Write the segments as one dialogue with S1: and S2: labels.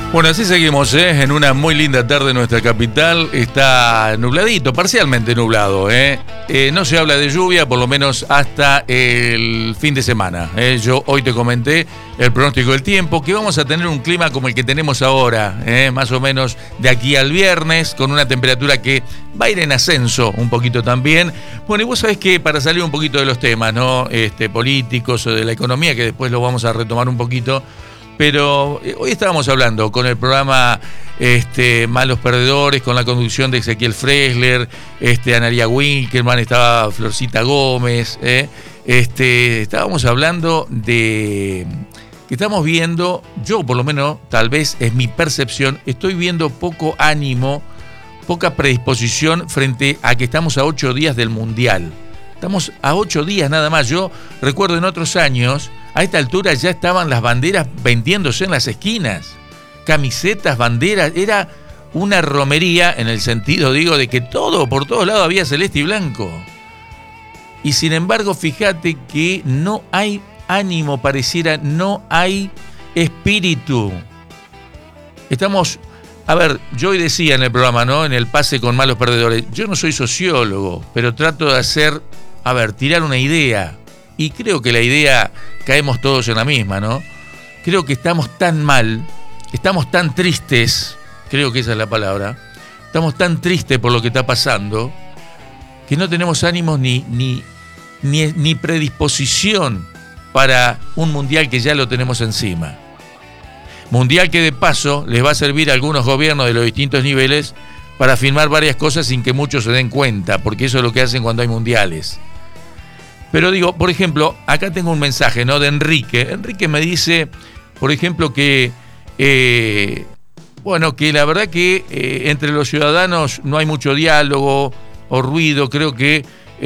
S1: Bueno, así seguimos, en una muy linda tarde en nuestra capital. Está nubladito, parcialmente nublado. No se habla de lluvia, por lo menos hasta el fin de semana. Yo hoy te comenté el pronóstico del tiempo, que vamos a tener un clima como el que tenemos ahora, más o menos de aquí al viernes, con una temperatura que va a ir en ascenso un poquito también. Bueno, y vos sabés que para salir un poquito de los temas, ¿no? Políticos o de la economía, que después lo vamos a retomar un poquito. Pero hoy estábamos hablando con el programa Malos Perdedores, con la conducción de Ezequiel Fresler, Analia Winkelmann, estaba Florcita Gómez. Estábamos hablando de que estamos viendo, yo por lo menos, tal vez es mi percepción, estoy viendo poco ánimo, poca predisposición frente a que estamos a 8 días del Mundial. Estamos a 8 días nada más. Yo recuerdo en otros años, a esta altura ya estaban las banderas vendiéndose en las esquinas. Camisetas, banderas, era una romería en el sentido, digo, de que por todos lados había celeste y blanco. Y sin embargo, fíjate que no hay ánimo, pareciera, no hay espíritu. A ver, yo hoy decía en el programa, ¿no? En el pase con Malos Perdedores, yo no soy sociólogo, pero trato de tirar una idea. Y creo que la idea, caemos todos en la misma, ¿no? Creo que estamos tan mal, estamos tan tristes, creo que esa es la palabra, estamos tan tristes por lo que está pasando, que no tenemos ánimos ni predisposición para un mundial que ya lo tenemos encima. Mundial que de paso les va a servir a algunos gobiernos de los distintos niveles para firmar varias cosas sin que muchos se den cuenta, porque eso es lo que hacen cuando hay mundiales. Pero digo, por ejemplo, acá tengo un mensaje, ¿no? De Enrique. Enrique me dice, por ejemplo, que que la verdad que entre los ciudadanos no hay mucho diálogo o ruido. Creo que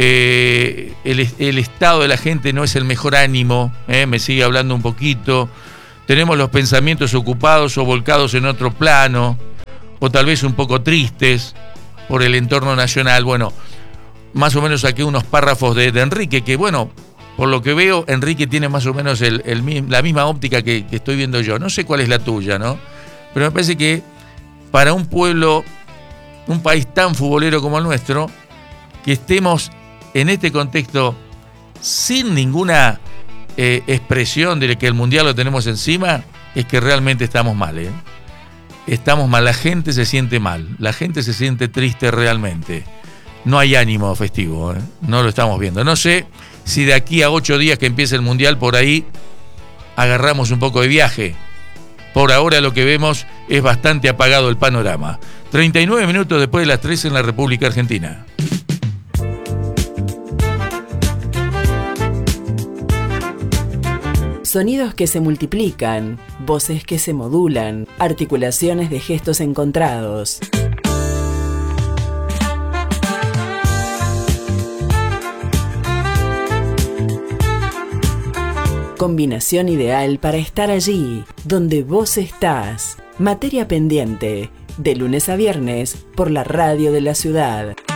S1: el estado de la gente no es el mejor ánimo. Me sigue hablando un poquito. Tenemos los pensamientos ocupados o volcados en otro plano, o tal vez un poco tristes por el entorno nacional. Bueno, más o menos saqué unos párrafos de Enrique, que bueno, por lo que veo, Enrique tiene más o menos la misma óptica que estoy viendo yo. No sé cuál es la tuya, ¿no? Pero me parece que para un pueblo, un país tan futbolero como el nuestro, que estemos en este contexto sin ninguna expresión de que el Mundial lo tenemos encima, es que realmente estamos mal, ¿eh? Estamos mal, la gente se siente mal, la gente se siente triste realmente. No hay ánimo festivo, no lo estamos viendo. No sé si de aquí a 8 días que empiece el Mundial, por ahí agarramos un poco de viaje. Por ahora lo que vemos es bastante apagado el panorama. 39 minutos después de las 3 en la República Argentina.
S2: Sonidos que se multiplican, voces que se modulan, articulaciones de gestos encontrados. Combinación ideal para estar allí, donde vos estás. Materia pendiente, de lunes a viernes, por la radio de la ciudad.